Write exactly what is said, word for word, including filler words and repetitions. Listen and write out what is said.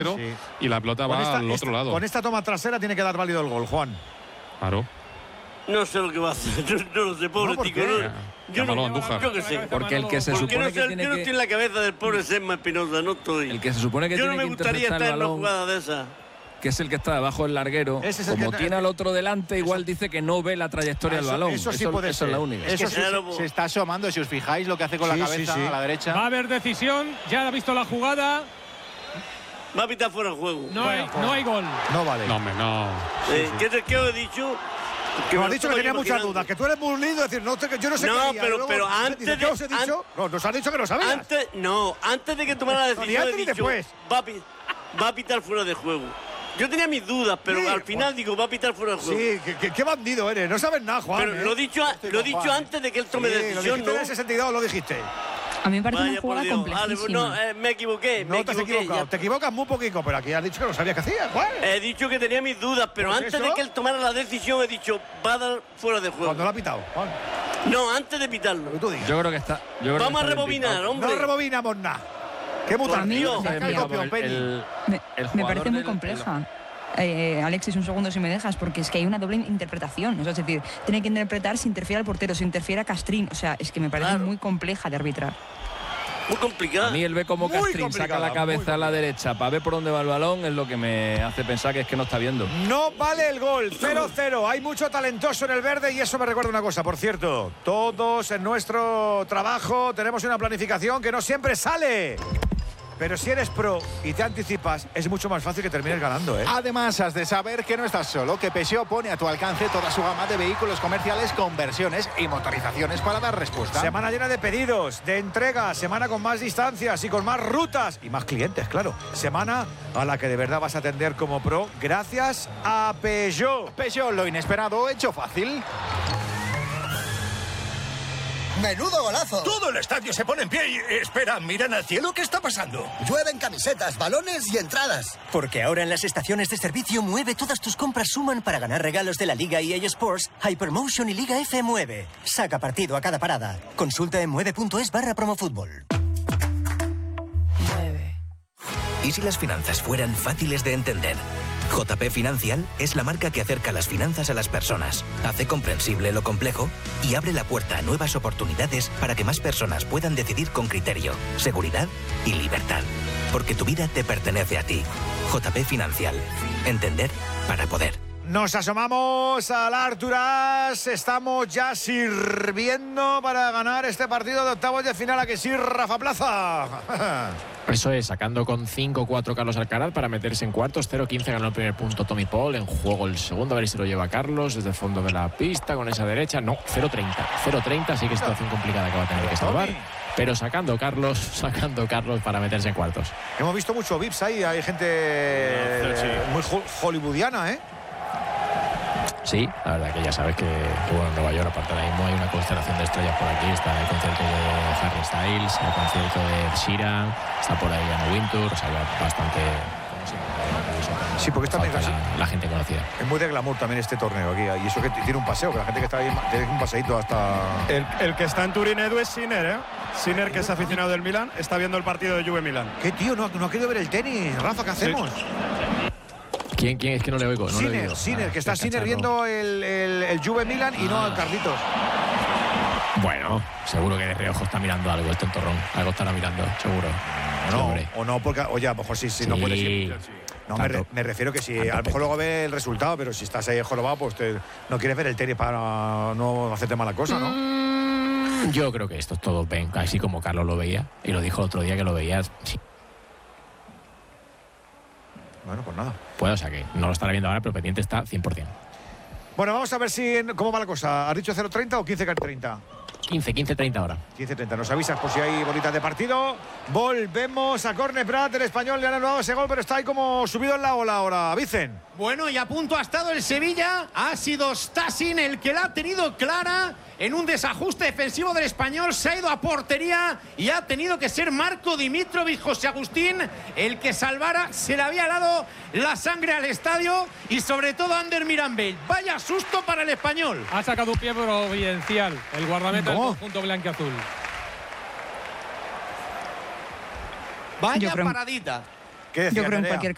Sí. Y la pelota va esta, al otro esta, lado. Con esta toma trasera tiene que dar válido el gol, Juan. Claro. No sé lo que va a hacer, no, no lo sé, pobre no, tico. No, yo no, Andújar. yo qué sé. Porque el que se Porque supone no sé, que tiene yo no que... estoy en la cabeza del pobre Sema Espinosa, no estoy. El que se supone que yo tiene no me que gustaría interceptar estar el en una balón, jugada de esa. que es el que está debajo del larguero, Ese es el como que- tiene al otro delante, igual dice que no ve la trayectoria Eso- del balón. eso sí puede eso es ser. la única. Eso Es que sí, se, claro. se está asomando, si os fijáis lo que hace con Sí, la sí, cabeza sí. a la derecha. Va a haber decisión, ya ha visto la jugada. Va a pitar fuera el juego. No hay, no hay gol. No vale. No, hombre, no. Eh, ¿qué, te- ¿Qué os he dicho? Que me has lo dicho que estaba tenía muchas imaginando. dudas, que tú eres muy lindo, decir, no, te- yo no sé No, qué haría. pero- Luego, pero dice, antes ¿qué de- os he dicho? No, nos has dicho que lo sabías. Antes, no, antes de que tomara la No, ni decisión antes he ni dicho, después. va a, pi- va a pitar fuera de juego. Yo tenía mis dudas, pero Sí, al final Juan. digo, va a pitar fuera de juego. Sí, ¿qué, qué, qué bandido eres, no sabes nada, Juan. pero ¿eh? lo he dicho, a- lo he dicho Juan, antes de que él tome Sí, lo decisión, dijiste ¿no? en el sesenta y dos, lo dijiste. A mí me parece Vaya una por jugada Dios. Vale, pues complejísima. no, eh, me equivoqué, me No te has equivoqué. equivocado, ya. te equivocas muy poquito, pero aquí has dicho que no sabías qué hacías, Juan. He dicho que tenía mis dudas, pero Pues antes eso. de que él tomara la decisión he dicho, va a dar fuera de juego. Cuando lo ha pitado, Juan, No, antes de pitarlo. lo que tú digas. Yo creo que está. yo creo que Vamos a está bien rebobinar, picado. hombre. No rebobinamos nada. Qué Por mutante. Dios. Está bien Mira, picado, copión, porque el- Penny. Me, el me jugador parece muy del- compleja. Eh, Alexis, un segundo si me dejas, porque es que hay una doble interpretación. O sea, es decir, tiene que interpretar si interfiere al portero, si interfiere a Castrín. O sea, es que me parece Claro. muy compleja de arbitrar. Muy complicado. A mí él ve como Muy Castrín saca complicada, la muy cabeza a la derecha para ver por dónde va el balón, es lo que me hace pensar que es que no está viendo. No vale el gol, cero cero. Hay mucho talentoso en el verde y eso me recuerda una cosa, por cierto. Todos en nuestro trabajo tenemos una planificación que no siempre sale. Pero si eres pro y te anticipas, es mucho más fácil que termines ganando, ¿eh? Además, has de saber que no estás solo, que Peugeot pone a tu alcance toda su gama de vehículos comerciales con versiones y motorizaciones para dar respuesta. Semana llena de pedidos, de entregas, semana con más distancias y con más rutas y más clientes, claro. Semana a la que de verdad vas a atender como pro gracias a Peugeot. Peugeot, lo inesperado hecho fácil. ¡Menudo golazo! Todo el estadio se pone en pie y... Espera, miran al cielo, ¿qué está pasando? Llueven camisetas, balones y entradas. Porque ahora en las estaciones de servicio Mueve todas tus compras suman para ganar regalos de la Liga E A Sports, Hypermotion y Liga F Mueve. Saca partido a cada parada. Consulta en mueve.es barra promofútbol. ¿Y si las finanzas fueran fáciles de entender? J P Financial es la marca que acerca las finanzas a las personas, hace comprensible lo complejo y abre la puerta a nuevas oportunidades para que más personas puedan decidir con criterio, seguridad y libertad. Porque tu vida te pertenece a ti. J P Financial. Entender para poder. Nos asomamos al Arturas, estamos ya sirviendo para ganar este partido de octavos de final. ¿A que sí, Rafa Plaza? Eso es, sacando con cinco cuatro Carlos Alcaraz para meterse en cuartos. cero quince ganó el primer punto Tommy Paul. En juego el segundo, a ver si lo lleva Carlos desde el fondo de la pista con esa derecha. No, cero treinta. cero treinta, así que situación complicada que va a tener que salvar. Pero sacando Carlos, sacando Carlos para meterse en cuartos. Hemos visto mucho V I Ps ahí, hay gente eh, muy ho- hollywoodiana, ¿eh? Sí, la verdad que ya sabes que, que bueno, en Nueva York, aparte ahora mismo hay una constelación de estrellas por aquí. Está el concierto de Harry Styles, el concierto de Ed Sheeran, está por ahí Anna Wintour, o sea, bastante... Sí, porque está falta bien, la, la gente conocida. Es muy de glamour también este torneo aquí. Y eso que tiene un paseo, que la gente que está ahí tiene un paseíto hasta... El, el que está en Turín, Edu, es Sinner, ¿eh? Sinner, que es aficionado del Milán, está viendo el partido de Juve Milán. ¿Qué tío? No, no ha querido ver el tenis. Rafa, ¿qué hacemos? Sí. ¿Quién, ¿Quién? Es que no le oigo. No le Sinner, oigo. Sinner, Ah, que está qué Sinner cacharro. viendo el, el, el Juve Milan y Ah. no al Carlitos. Bueno, seguro que de reojo está mirando algo el tontorrón. Algo estará mirando, seguro. No, Hombre. o no, porque, oye, a lo mejor sí, sí, no Sí. puedes ir. No, me, re- me refiero que si a lo mejor luego ve el resultado, pero si estás ahí jorobado, pues te- no quieres ver el tenis para no hacerte mala cosa, ¿no? Mm, Yo creo que esto todos ven, así como Carlos lo veía. Y lo dijo el otro día que lo veía. Sí. Bueno, pues nada. Pues, o sea que no lo estará viendo ahora, pero pendiente está cien por cien. Bueno, vamos a ver si cómo va la cosa. ¿Has dicho cero treinta o quince treinta? quince, quince, treinta ahora. quince treinta. Nos avisas por si hay bolitas de partido. Volvemos a córner. Prat. El Español le han anulado ese gol, pero está ahí como subido en la ola ahora. Vicen. Bueno, y a punto ha estado el Sevilla. Ha sido Stasin el que la ha tenido clara en un desajuste defensivo del Español. Se ha ido a portería y ha tenido que ser Marco Dimitrovic, José Agustín, el que salvara. Se le había dado la sangre al estadio y sobre todo a Ander Mirambell. Vaya susto para el Español. Ha sacado un pie providencial el guardameta del ¿Cómo? conjunto blanquiazul. Vaya Yo creo- paradita. ¿Qué decía, Yo creo en Nerea? cualquier